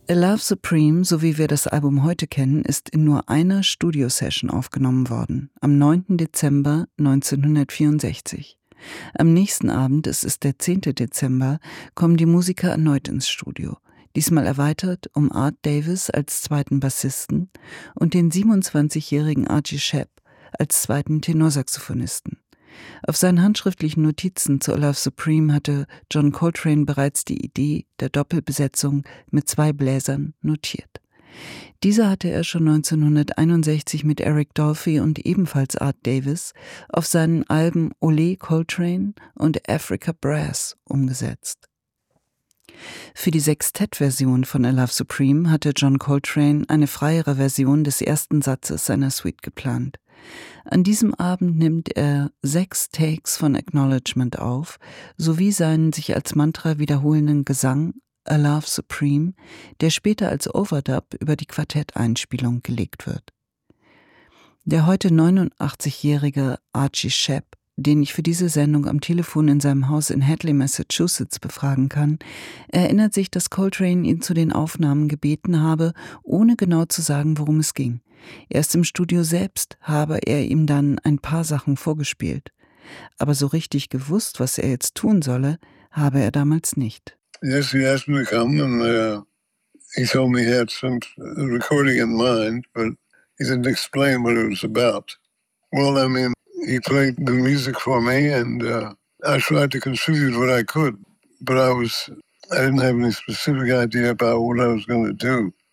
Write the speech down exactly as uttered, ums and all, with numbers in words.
A Love Supreme, so wie wir das Album heute kennen, ist in nur einer Studio-Session aufgenommen worden, am neunten Dezember neunzehnhundertvierundsechzig. Am nächsten Abend, es ist der zehnte Dezember, kommen die Musiker erneut ins Studio, diesmal erweitert um Art Davis als zweiten Bassisten und den siebenundzwanzigjährigen Archie Shepp als zweiten Tenorsaxophonisten. Auf seinen handschriftlichen Notizen zu A Love Supreme hatte John Coltrane bereits die Idee der Doppelbesetzung mit zwei Bläsern notiert. Diese hatte er schon neunzehnhunderteinundsechzig mit Eric Dolphy und ebenfalls Art Davis auf seinen Alben Ole Coltrane und Africa Brass umgesetzt. Für die Sextettversion von A Love Supreme hatte John Coltrane eine freiere Version des ersten Satzes seiner Suite geplant. An diesem Abend nimmt er sechs Takes von Acknowledgement auf, sowie seinen sich als Mantra wiederholenden Gesang A Love Supreme, der später als Overdub über die Quartetteinspielung gelegt wird. Der heute neunundachtzigjährige Archie Shepp, den ich für diese Sendung am Telefon in seinem Haus in Hadley, Massachusetts befragen kann, erinnert sich, dass Coltrane ihn zu den Aufnahmen gebeten habe, ohne genau zu sagen, worum es ging. Erst im Studio selbst habe er ihm dann ein paar Sachen vorgespielt. Aber so richtig gewusst, was er jetzt tun solle, habe er damals nicht. Yes, he asked me to come and uh, he told me he had some recording in mind, but he didn't explain what it was about. Well, I mean, he played the music for me and uh, I tried to contribute what I could, but I was, I didn't have any specific idea about what I was going to do.